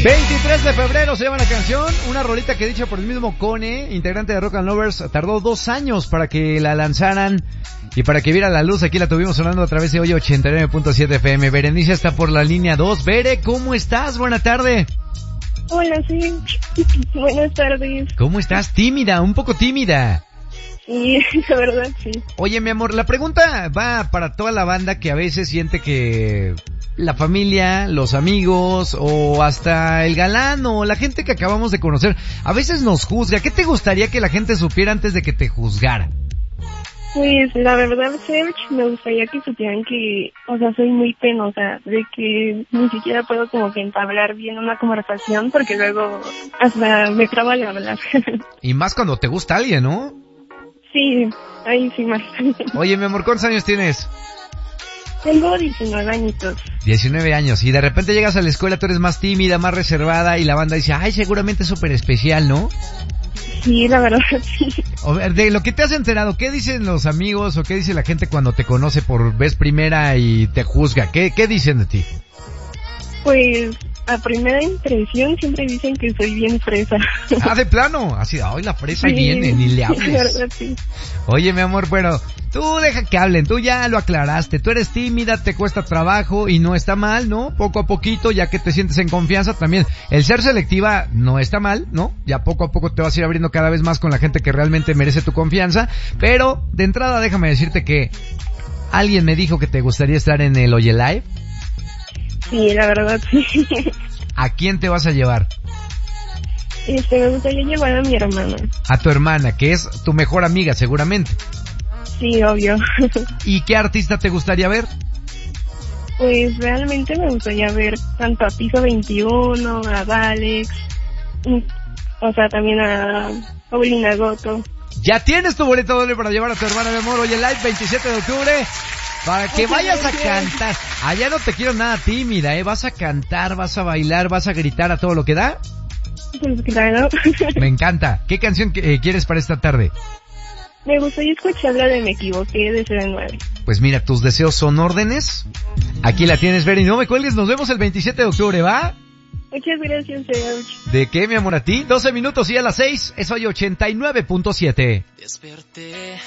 23 de febrero se llama la canción, una rolita que dicha por el mismo Cone, integrante de Rock and Lovers, tardó 2 años para que la lanzaran y para que viera la luz. Aquí la tuvimos sonando a través de hoy 89.7 FM. Berenice está por la línea 2. Bere, ¿cómo estás? Buena tarde. Hola, sí. Buenas tardes. ¿Cómo estás? Tímida, un poco tímida. Sí, la verdad, sí. Oye, mi amor, la pregunta va para toda la banda que a veces siente que la familia, los amigos o hasta el galán o la gente que acabamos de conocer a veces nos juzga. ¿Qué te gustaría que la gente supiera antes de que te juzgara? Pues la verdad, Serge, me gustaría que supieran que, o sea, soy muy penosa, de que ni siquiera puedo como que entablar bien una conversación porque luego hasta me trabo al hablar. Y más cuando te gusta alguien, ¿no? Sí, ahí sí más. Oye, mi amor, ¿cuántos años tienes? Tengo 19 añitos. 19 años, y de repente llegas a la escuela, tú eres más tímida, más reservada, y la banda dice, ay, seguramente es súper especial, ¿no? Sí, la verdad, sí. A ver, de lo que te has enterado, ¿qué dicen los amigos o qué dice la gente cuando te conoce por vez primera y te juzga? ¿Qué dicen de ti? Pues, a primera impresión siempre dicen que soy bien fresa. Ah, de plano, así, ay, la fresa Sí, viene, ni le hables. la verdad, sí. Oye, mi amor, bueno, tú deja que hablen, tú ya lo aclaraste, tú eres tímida, te cuesta trabajo y no está mal, ¿no? Poco a poquito, ya que te sientes en confianza también. El ser selectiva no está mal, ¿no? Ya poco a poco te vas a ir abriendo cada vez más con la gente que realmente merece tu confianza, pero de entrada déjame decirte que alguien me dijo que te gustaría estar en el Oye Live. Sí, la verdad, sí. ¿A quién te vas a llevar? Me gustaría llevar a mi hermana. A tu hermana, que es tu mejor amiga seguramente. Sí, obvio. ¿Y qué artista te gustaría ver? Pues realmente me gustaría ver tanto a Piso 21, a Valex, o sea, también a Paulina Goto. Ya tienes tu boleto doble para llevar a tu hermana, mi amor. Oye, Live 27 de octubre. Para que vayas a cantar. Allá no te quiero nada tímida, vas a cantar, vas a bailar, vas a gritar a todo lo que da. Pues claro. Me encanta. ¿Qué canción quieres para esta tarde? Me gustaría escuchar la de Me Equivoqué de 09. Pues mira, tus deseos son órdenes. Aquí la tienes, Ver, y no me cuelgues, nos vemos el 27 de octubre, ¿va? Muchas gracias, Serge. ¿De qué, mi amor, a ti? 12 minutos y a las 6, es hoy 89.7. Desperté